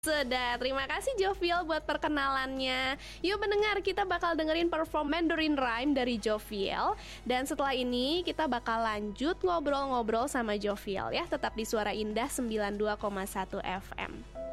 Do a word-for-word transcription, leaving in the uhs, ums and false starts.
Sudah, terima kasih Jovial buat perkenalannya. Yuk mendengar, kita bakal dengerin perform Mandarin Rhyme dari Jovial. Dan setelah ini kita bakal lanjut ngobrol-ngobrol sama Jovial ya. Tetap di Suara Indah sembilan puluh dua koma satu F M.